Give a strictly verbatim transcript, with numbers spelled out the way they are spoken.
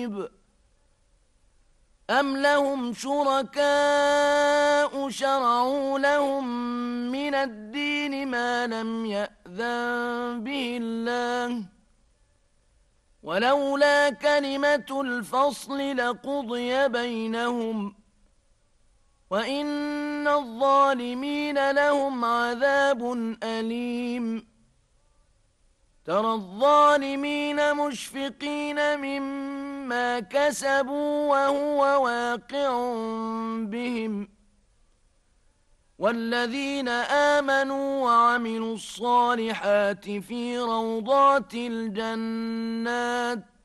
قريب أم لهم شركاء شرعوا لهم من الدين ما لم يأذن به الله ولولا كلمة الفصل لقضي بينهم وإن الظالمين لهم عذاب أليم ترى الظالمين مشفقين مما كسبوا وهو واقع بهم والذين آمنوا وعملوا الصالحات في روضات الجنات